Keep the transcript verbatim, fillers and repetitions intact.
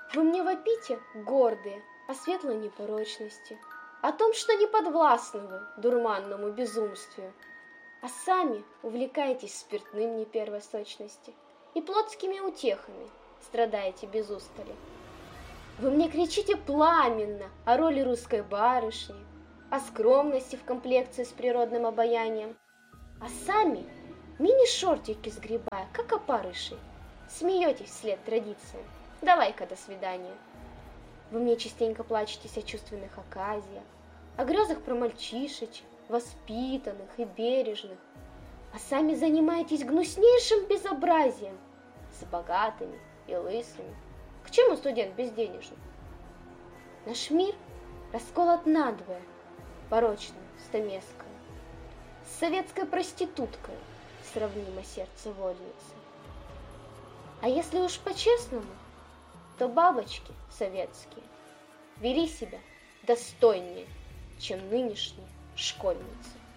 Вы мне вопите, гордые, о светлой непорочности, о том, что не подвластны вы дурманному безумствию, а сами увлекаетесь спиртным не первой сочности и плотскими утехами страдаете без устали. Вы мне кричите пламенно о роли русской барышни, о скромности в комплекции с природным обаянием, а сами, мини-шортики сгребая, как опарыши, смеетесь вслед традициям. Давай-ка до свидания. Вы мне частенько плачетесь о чувственных оказиях, о грезах про мальчишечек, воспитанных и бережных, а сами занимаетесь гнуснейшим безобразием с богатыми и лысыми. К чему студент безденежный? Наш мир расколот надвое, порочное, стамеское, с советской проституткой сравнимо сердце вольницы. А если уж по-честному, то бабочки советские вели себя достойнее, чем нынешние школьницы.